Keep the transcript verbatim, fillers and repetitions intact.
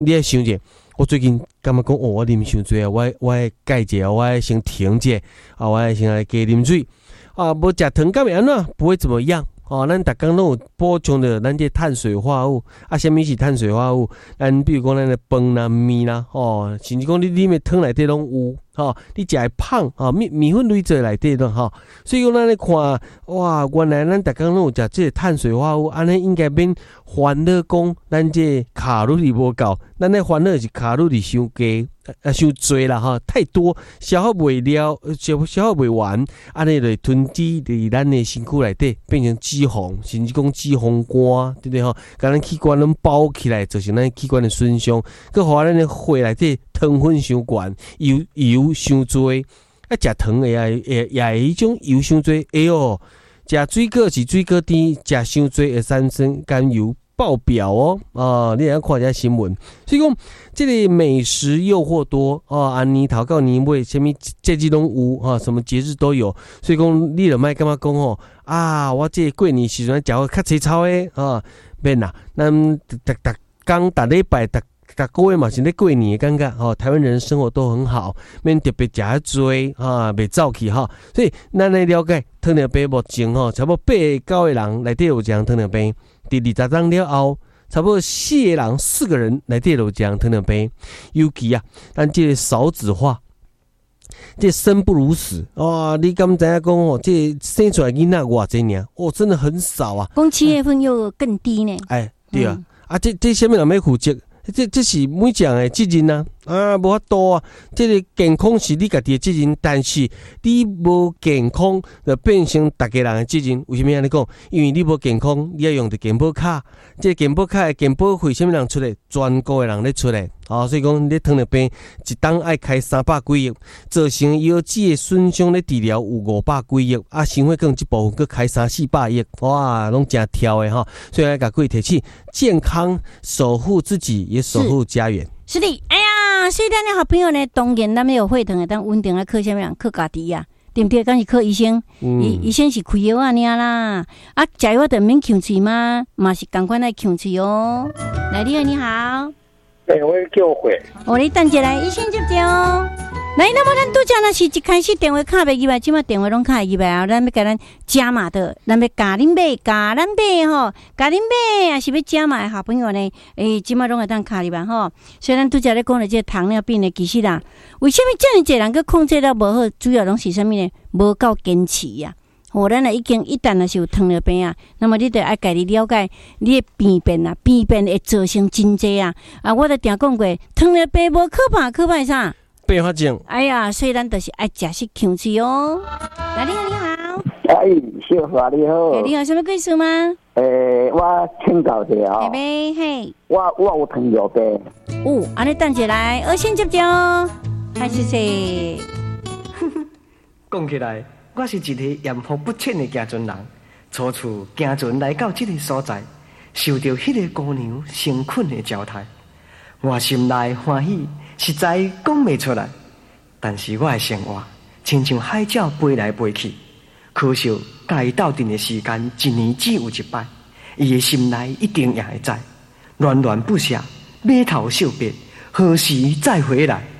你要想者，我最近感觉讲哦，我啉伤多啊，我我改者，我先停者啊，我先来加啉水啊，无食糖敢会安怎？不会怎么样。哦，咱逐工拢有补充着咱这碳水化合物啊。什么是碳水化合物？咱比如讲咱的饭啦、面啦，哦，甚至讲你里面汤内底拢有，哦，你食会胖啊，米米粉类做内底咯，吼。所以讲咱咧看，哇，原来咱逐工拢有食这个碳水化合物，安尼应该免烦恼讲咱这卡路里无够，咱咧烦恼是卡路里伤低。啊，伤多啦哈，太多消耗袂了，消消耗袂完，安尼就囤积伫咱的身躯内底，变成脂肪，甚至讲脂肪肝，对不对吼？甲咱器官拢包起来，造成咱器官的损伤，佮互咱的血内底糖分伤悬，油油伤多，啊，食糖也也也会迄种油伤多，哎哟，食水果是水果甜，食伤多会产生甘油。爆表哦，啊，你来看一下新闻。所以讲，这个美食诱惑多哦，啊，年头到年尾，什么节日拢有啊，什么节日都有。所以讲，你就莫感觉讲哦，啊，我这过年时阵食个较粗糙的啊，免啦，咱逐逐工逐礼拜逐逐个月嘛是咧过年的感觉哦。台湾人生活都很好，免特别食遐多啊，袂走去哈。所以咱来了解糖尿病目前吼，差不多八九个人内底有这样糖尿病。第二十天了后，差不多四个人、四个人内底有这样糖尿病。尤其啊，咱这个少子化，这生不如死哦。你敢知影讲哦？这生出来囡仔偌济尔？哦，真的很少啊。 讲七月份又更低呢。 哎，对啊，嗯、啊，这这什么人要负责？这这是每项的责任啊！啊，无法度啊！这个健康是你家己的责任，但是你无健康就变成大家人的责任。为什么安尼讲？因为你无健康，你要用着健保卡，这个健保卡的健保费什么人出来？全国的人咧出来。哦，所以讲你糖尿病一档爱开三百几亿，造成腰子的损伤咧治疗有五百几亿，啊，心血管这部分佮开三四百亿，哇，拢真跳的哈！所以来甲各位提起健康，守护自己，也守护家园。 是的，哎呀，所以咱的好朋友呢，当然咱们有血糖的，但稳定来靠什么人？靠家己呀，对不对？敢是靠医生，嗯、医医生是开药啊，尔啦，啊，食药就免呛喙吗？嘛是赶快来呛喙哦。来，你好，你好。 哎、欸，我叫会。 哦，你等一下来，医生接接哦。来，那么咱拄则若是一开始电话卡袂入来，即马电话拢卡会入来啊。咱要甲咱加码的，咱要加恁买，加咱买吼，加恁买啊，是要加码的好朋友呢。诶、欸，即马拢会当卡入来吼。所以咱拄则咧讲的这个糖尿病呢，其实啦，为什么这么侪人去控制了无好？主要拢是啥物呢？无够坚持呀、啊。哦，咱啊已经一旦若是有糖尿病啊，那么你得爱家己了解你的病变啊，病变会造成真济啊。啊，我都定讲过，糖尿病无可怕，可怕啥？ 并发症。 哎呀，所以咱就是爱食些强气哦。来，你好，你好。 哎，小华你好。 哎，你有什么故事吗？ 诶、欸，我请教一下哦。 嘿嘿。 我我有糖尿病。 哦，安尼等一下来，我先接接哦。开始说。 讲起来。我是一个艳福不浅的行船人，初次行船来到这个所在，受到迄个姑娘诚恳的招待，我心内欢喜，实在讲袂出来。但是我的生活亲像海鸟飞来飞去，可惜甲伊斗阵的时间一年只有一摆，伊的心内一定也会知，恋恋不舍，码头惜别，何时再回来？